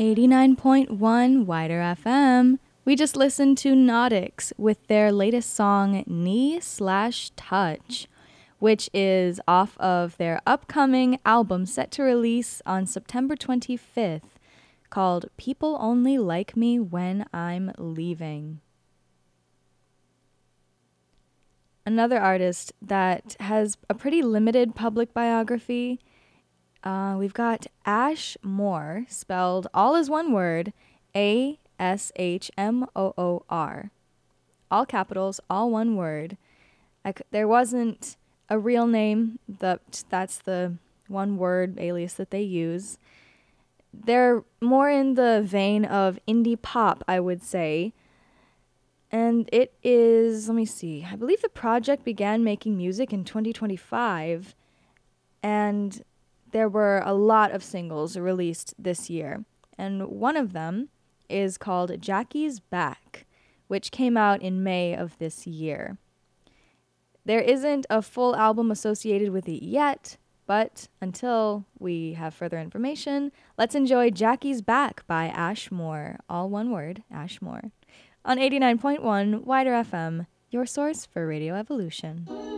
89.1 Wider FM. We just listened to Nautics with their latest song, Knee/Touch, which is off of their upcoming album set to release on September 25th, called People Only Like Me When I'm Leaving. Another artist that has a pretty limited public biography, we've got Ash Moore, spelled all as one word, Ashmoor. All capitals, all one word. There wasn't a real name, that's the one word alias that they use. They're more in the vein of indie pop, I would say. And it is, let me see, I believe the project began making music in 2025, and there were a lot of singles released this year. And one of them is called Jackie's Back, which came out in May of this year. There isn't a full album associated with it yet, but until we have further information, let's enjoy Jackie's Back by Ash Moore. All one word, Ash Moore. On 89.1 Wider FM, your source for Radio Evolution.